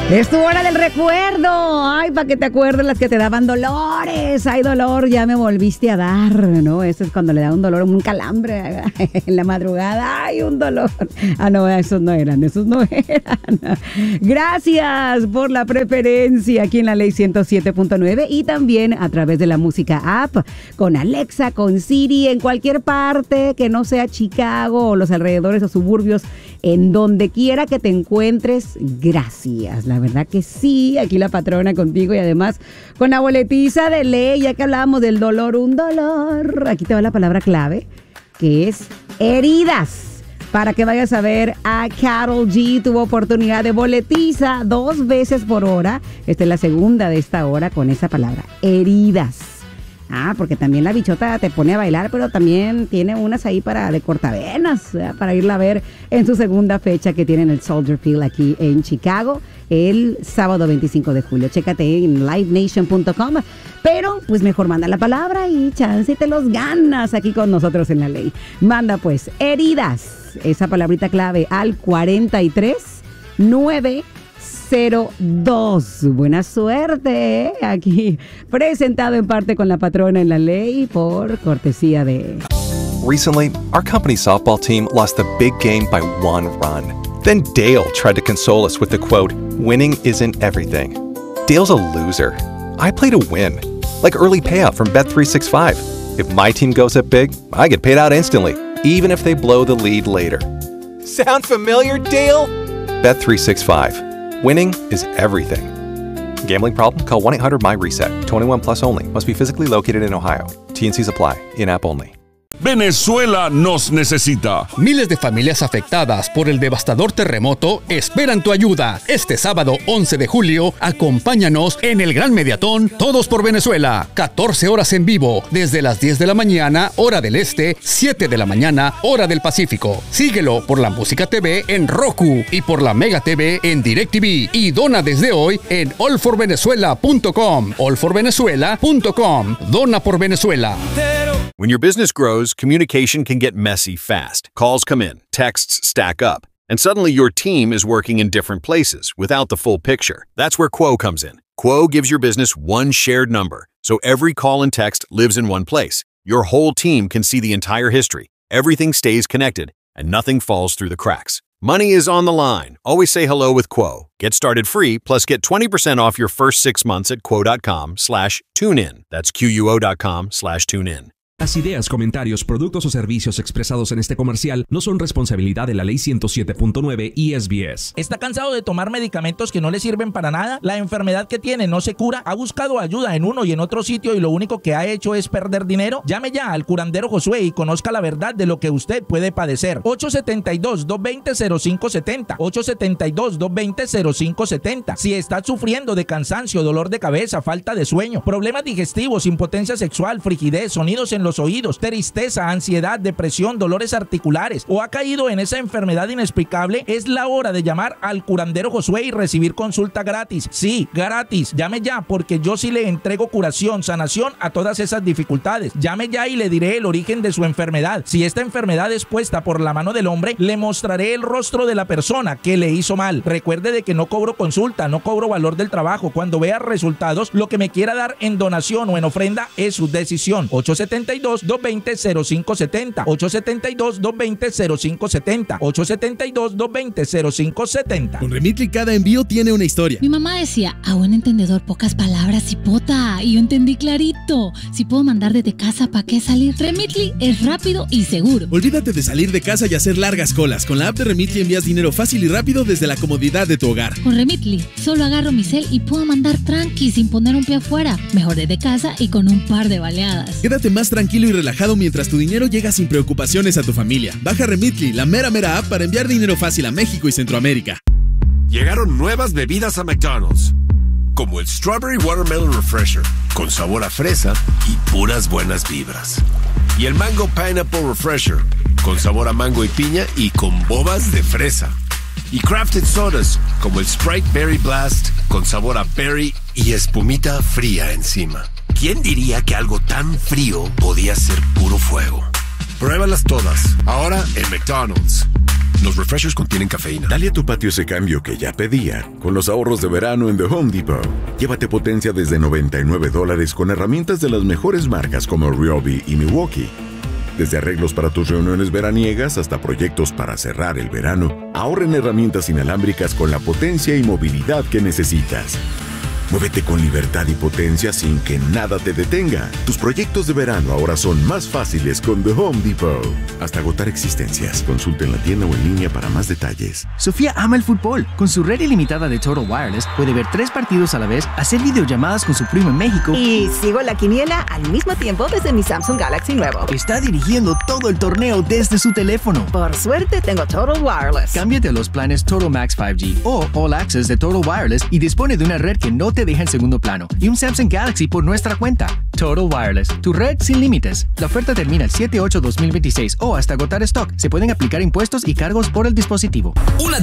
Es tu hora del recuerdo. Ay, para que te acuerdes las que te daban dolores. Ay, dolor, ya me volviste a dar, ¿no? Eso es cuando le da un dolor, un calambre en la madrugada. Ay, un dolor. Ah, no, esos no eran. Gracias por la preferencia aquí en la Ley 107.9 y también a través de la música app, con Alexa, con Siri, en cualquier parte que no sea Chicago o los alrededores o suburbios, en donde quiera que te encuentres. Gracias. La verdad que sí, aquí la patrona contigo y además con la boletiza de ley, ya que hablábamos del dolor, un dolor. Aquí te va la palabra clave, que es heridas. Para que vayas a ver a Karol G, tuvo oportunidad de boletiza 2 veces por hora. Esta es la segunda de esta hora con esa palabra, heridas. Ah, porque también la bichota te pone a bailar, pero también tiene unas ahí de cortavenas, ¿verdad? Para irla a ver en su segunda fecha que tiene en el Soldier Field aquí en Chicago, el sábado 25 de julio. Chécate en livenation.com, pero pues mejor manda la palabra y chance y te los ganas aquí con nosotros en la ley. Manda pues heridas, esa palabrita clave al 43902. Buena suerte, aquí presentado en parte con la patrona en la ley por cortesía de... Recently, our company softball team lost the big game by 1 run. Then Dale tried to console us with the quote, "Winning isn't everything." Dale's a loser. I play to win, like early payout from Bet365. If my team goes up big, I get paid out instantly, even if they blow the lead later. Sound familiar, Dale? Bet365. Winning is everything. Gambling problem? Call 1-800-MY-RESET. 21 plus only. Must be physically located in Ohio. T&Cs apply. In-app only. Venezuela nos necesita. Miles de familias afectadas por el devastador terremoto esperan tu ayuda. Este sábado 11 de julio, acompáñanos en el Gran Mediatón Todos por Venezuela. 14 horas en vivo, desde las 10 de la mañana, hora del este, 7 de la mañana, hora del Pacífico. Síguelo por la Música TV en Roku y por la Mega TV en DirecTV. Y dona desde hoy en allforvenezuela.com. allforvenezuela.com. Dona por Venezuela. When your business grows, communication can get messy fast. Calls come in, texts stack up, and suddenly your team is working in different places without the full picture. That's where Quo comes in. Quo gives your business one shared number, so every call and text lives in one place. Your whole team can see the entire history. Everything stays connected, and nothing falls through the cracks. Money is on the line. Always say hello with Quo. Get started free, plus get 20% off your first 6 months at quo.com/tunein. That's quo.com/tunein. Las ideas, comentarios, productos o servicios expresados en este comercial no son responsabilidad de la Ley 107.9 y SBS. ¿Está cansado de tomar medicamentos que no le sirven para nada? ¿La enfermedad que tiene no se cura? ¿Ha buscado ayuda en uno y en otro sitio y lo único que ha hecho es perder dinero? Llame ya al curandero Josué y conozca la verdad de lo que usted puede padecer. 872-220-0570. 872-220-0570. Si está sufriendo de cansancio, dolor de cabeza, falta de sueño, problemas digestivos, impotencia sexual, frigidez, sonidos en los oídos, tristeza, ansiedad, depresión, dolores articulares o ha caído en esa enfermedad inexplicable, es la hora de llamar al curandero Josué y recibir consulta gratis. Sí, gratis. Llame ya porque yo sí le entrego curación, sanación a todas esas dificultades. Llame ya y le diré el origen de su enfermedad. Si esta enfermedad es puesta por la mano del hombre, le mostraré el rostro de la persona que le hizo mal. Recuerde de que no cobro consulta, no cobro valor del trabajo. Cuando vea resultados, lo que me quiera dar en donación o en ofrenda es su decisión. 872-220-0570. 872-220-0570. 872-220-0570. Con Remitly cada envío tiene una historia. Mi mamá decía, a buen entendedor, pocas palabras, hipota. Y yo entendí clarito. Si puedo mandar desde casa, ¿para qué salir? Remitly es rápido y seguro. Olvídate de salir de casa y hacer largas colas. Con la app de Remitly envías dinero fácil y rápido desde la comodidad de tu hogar. Con Remitly, solo agarro mi cel y puedo mandar tranqui sin poner un pie afuera. Mejor desde casa y con un par de baleadas. Quédate más tranquilo y relajado mientras tu dinero llega sin preocupaciones a tu familia. Baja Remitly, la mera app para enviar dinero fácil a México y Centroamérica. Llegaron nuevas bebidas a McDonald's, como el Strawberry Watermelon Refresher, con sabor a fresa y puras buenas vibras. Y el Mango Pineapple Refresher, con sabor a mango y piña y con bobas de fresa. Y Crafted Sodas, como el Sprite Berry Blast, con sabor a berry y espumita fría encima. ¿Quién diría que algo tan frío podía ser puro fuego? Pruébalas todas, ahora en McDonald's. Los refreshers contienen cafeína. Dale a tu patio ese cambio que ya pedía con los ahorros de verano en The Home Depot. Llévate potencia desde $99 con herramientas de las mejores marcas como Ryobi y Milwaukee. Desde arreglos para tus reuniones veraniegas hasta proyectos para cerrar el verano, ahorra en herramientas inalámbricas con la potencia y movilidad que necesitas. Muévete con libertad y potencia sin que nada te detenga. Tus proyectos de verano ahora son más fáciles con The Home Depot. Hasta agotar existencias. Consulta en la tienda o en línea para más detalles. Sofía ama el fútbol. Con su red ilimitada de Total Wireless puede ver 3 partidos a la vez, hacer videollamadas con su primo en México y sigo la quiniela al mismo tiempo desde mi Samsung Galaxy nuevo. Está dirigiendo todo el torneo desde su teléfono. Por suerte tengo Total Wireless. Cámbiate a los planes Total Max 5G o All Access de Total Wireless y dispone de una red que no te deja en segundo plano y un Samsung Galaxy por nuestra cuenta. Total Wireless, tu red sin límites. La oferta termina el 7/8/2026 o hasta agotar stock. Se pueden aplicar impuestos y cargos por el dispositivo. Una